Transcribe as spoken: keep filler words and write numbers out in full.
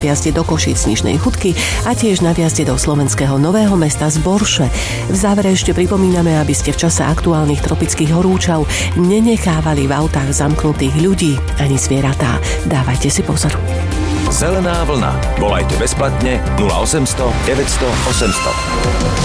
Viazde do Košíc z Nižnej Chudky a tiež na viazde do slovenského Nového Mesta z Borše. V závere ešte pripomíname, aby ste v čase aktuálnych tropických horúčav nenechávali v autách zamknutých ľudí ani zvieratá. Dávajte si pozor. Zelená vlna. Volajte bezplatne nula osemsto deväťsto osemsto.